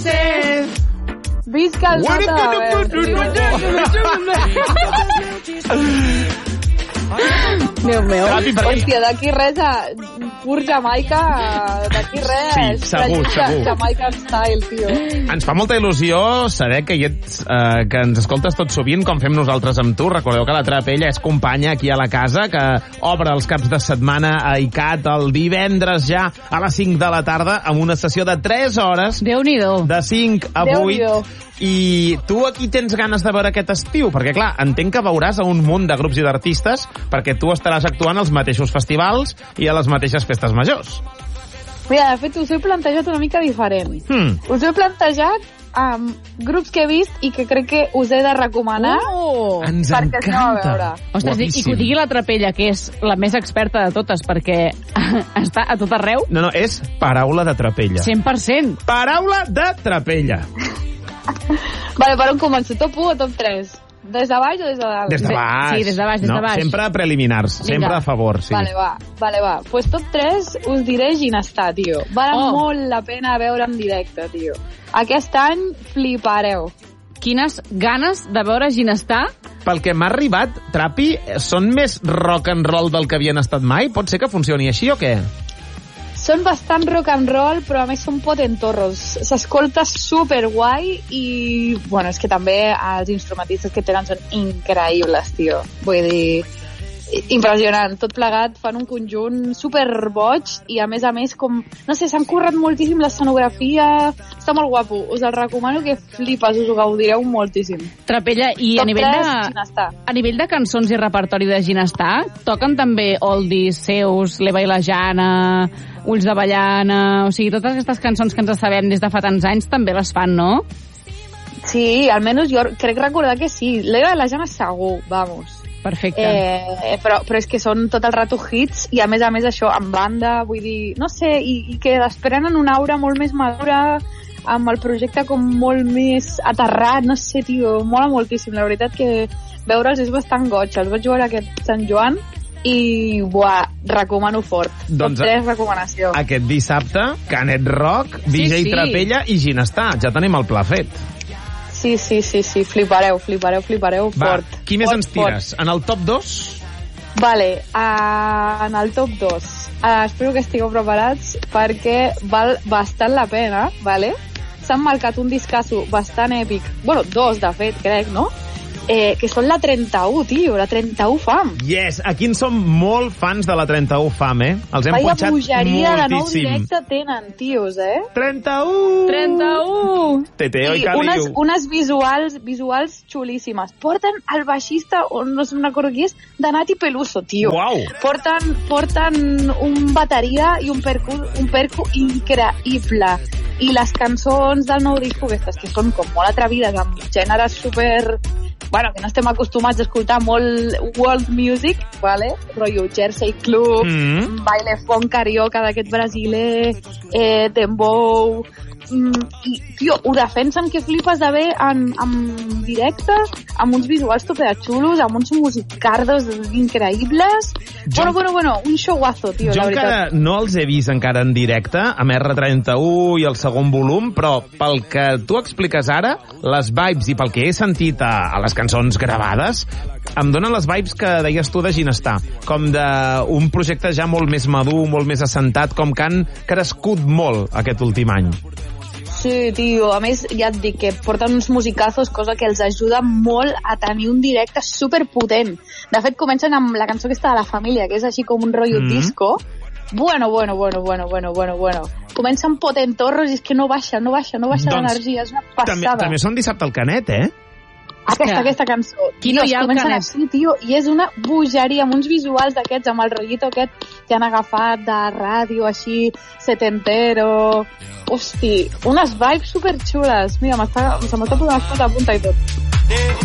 Visca el Déu meu. Hòstia, d'aquí res pur Jamaica, d'aquí res. Sí, segur. Jamaica style, tio. Ens fa molta il·lusió saber que ens escoltes tot sovint, com fem nosaltres amb tu. Recordeu que la Trapella és companya aquí a la casa, que obre els caps de setmana a ICAT el divendres ja a les 5 de la tarda amb una sessió de 3 hores. Déu-n'hi-do. De 5 a 8. I tu aquí tens ganes de veure aquest estiu? Perquè, clar, entenc que veuràs a un munt de grups i d'artistes, perquè tu estaràs actuant als mateixos festivals i a les mateixes festes majors. Mira, de fet, us ho he plantejat una mica diferent. Us ho he plantejat amb grups que he vist i que crec que us he de recomanar ens perquè es aneu a veure. Ostres, i que ho digui la Trapella, que és la més experta de totes, perquè està a tot arreu. No, és paraula de Trapella. 100%. Paraula de Trapella. Vale, per on començo? Top 1 o top 3? Des de baix o des de dalt? Des de baix. Sí, des de baix, des de baix. Sempre preliminars, sempre a favor, sí. Vale, va. Pues top 3 us diré Ginestar, tio. Val molt la pena veure en directe, tio. Aquest any flipareu. Quines ganes de veure Ginestar. Pel que m'ha arribat, Trapi, són més rock and roll del que havien estat mai? Pot ser que funcioni així o què? Són bastant rock and roll, però a més són potentorros. S'escolta superguai i, bueno, és que també els instrumentistes que tenen són increïbles, tio. Vull dir, impressionant. Tot plegat, fan un conjunt superboig i, a més, com, no sé, s'han currat moltíssim l'escenografia. Està molt guapo. Us el recomano que flipes, us ho gaudireu moltíssim. Trapella, i a nivell de cançons i repertori de Ginestar, toquen també oldies seus, l'Eva i la Jana, Ulls d'Avellana, o sigui, totes aquestes cançons que ens sabem des de fa tants anys també les fan, no? Sí, almenys jo crec recordar que sí. L'Eva i la Jana segur, vamos. Perfecte. Però és que són tot el rato hits i a més això en banda, vull dir, no sé, i que desprenen una aura molt més madura, amb el projecte com molt més aterrat, no sé, tio, mola moltíssim. La veritat que veure'ls és bastant goig. Els vaig veure aquest Sant Joan i, recomano fort. Doncs, top 3 recomanació. Aquest dissabte, Canet Rock, DJ Trapella i Ginestar. Ja tenim el pla fet. Sí, flipareu fort. Qui més ens tires? En el top 2? Vale, en el top 2. Espero que estigueu preparats perquè val bastant la pena, vale? S'han marcat un discasso bastant èpic. Bueno, 2, de fet, crec, no? Que són la 31, tio, la 31 FAM. Yes, aquí en som molt fans de la 31 FAM, Els hem punxat moltíssim. Vaya bogeria de nou directe tenen, tios, 31! 31! Teteo i Caliu. Unes visuals xulíssimes. Porten el baixista, o no sé, una cosa qui és, de Nati Peluso, tio. Uau! Porten un bateria i un percu increïble. I les cançons del nou disco, aquestes que són com molt atrevides, amb gèneres super... Bueno, que no estem acostumats a escoltar molt world music, ¿vale? Rollo Jersey Club, baile funk carioca d'aquest brasiler, dembow... I, tio, ho defensen que flipes de bé en directe, amb uns visuals xulos, amb uns musicardos increïbles. Bueno, un showazo, tio, la veritat. Jo encara no els he vist encara en directe, amb R31 i el segon volum, però pel que tu expliques ara, les vibes i pel que he sentit a les cançons gravades, em donen les vibes que deies tu de Ginestar, com d'un projecte ja molt més madur, molt més assentat, com que han crescut molt aquest últim any. Sí, tio, a més ja et dic que porten uns musicazos, cosa que els ajuda molt a tenir un directe superpotent. De fet, comencen amb la cançó que està de La Família, que és així com un rotllo disco. Bueno. Comencen potentorros i és que no baixa l'energia, és una passada. També són dissabte al Canet, Aquesta cançó. Qui no hi ha al Canet? Així, tio, i és una bogeria, amb uns visuals d'aquests, amb el rotllito aquest que han agafat de ràdio, així, setentero. Hosti, unes vibes superxules. Mira, se m'està posant la punta i tot.